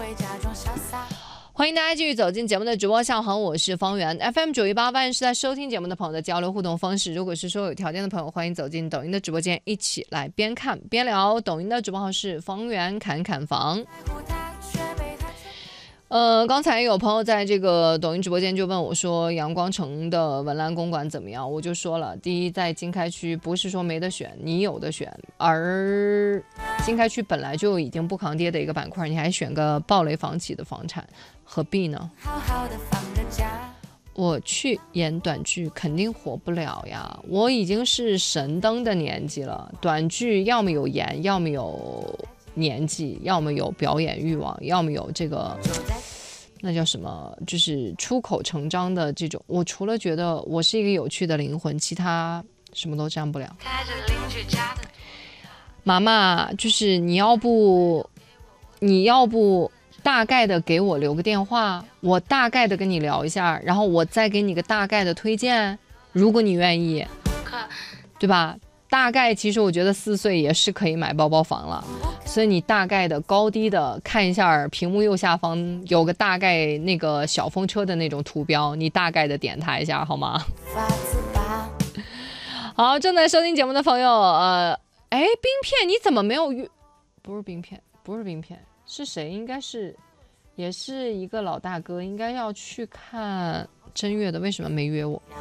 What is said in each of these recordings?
欢迎大家继续走进节目的直播现场，我是方圆 FM 918万是在收听节目的朋友的交流互动方式。如果是说有条件的朋友，欢迎走进抖音的直播间，一起来边看边聊。抖音的直播号是方圆侃侃房。刚才有朋友在这个抖音直播间就问我说，阳光城的文澜公馆怎么样？我就说了，第一，在经开区不是说没得选，你有的选，而经开区本来就已经不抗跌的一个板块，你还选个暴雷房企的房产，何必呢？我去演短剧肯定火不了呀，我已经是神灯的年纪了，短剧要么有颜，要么有年纪，要么有表演欲望，要么有这个那叫什么，就是出口成章的这种。我除了觉得我是一个有趣的灵魂，其他什么都沾不了。妈妈，就是你要不大概的给我留个电话，我大概的跟你聊一下，然后我再给你个大概的推荐，如果你愿意，对吧？大概其实我觉得4岁也是可以买包包房了，所以你大概的高低的看一下屏幕右下方有个大概那个小风车的那种图标，你大概的点它一下好吗？好，正在收听节目的朋友，冰片你怎么没有约？不是冰片，是谁？应该是也是一个老大哥，应该要去看正月的，为什么没约我？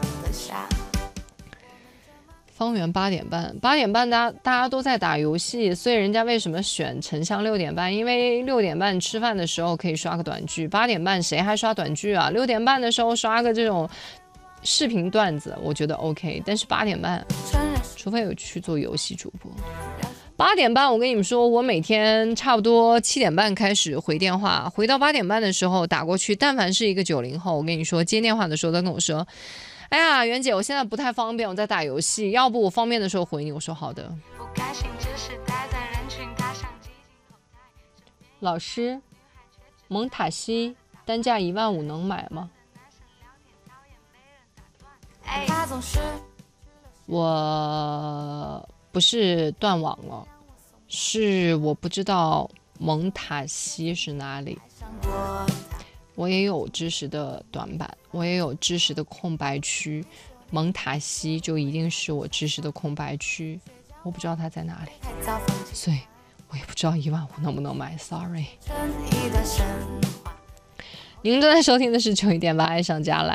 方圆8点半大家都在打游戏，所以人家为什么选沉香6点半？因为6点半吃饭的时候可以刷个短剧，8点半谁还刷短剧啊？6点半的时候刷个这种视频段子，我觉得 OK， 但是8点半，除非有去做游戏主播。8点半，我跟你们说，我每天差不多7点半开始回电话，回到8点半的时候打过去，但凡是一个90后，我跟你说接电话的时候，他跟我说，哎呀，袁姐，我现在不太方便，我在打游戏，要不我方便的时候回你。我说好的。老师，蒙塔西单价15000能买吗？我不是断网了，是我不知道蒙塔西是哪里。我也有知识的短板，我也有知识的空白区，蒙塔西就一定是我知识的空白区，我不知道它在哪里，所以我也不知道15000能不能买 ，sorry。您正在收听的是918爱上加来。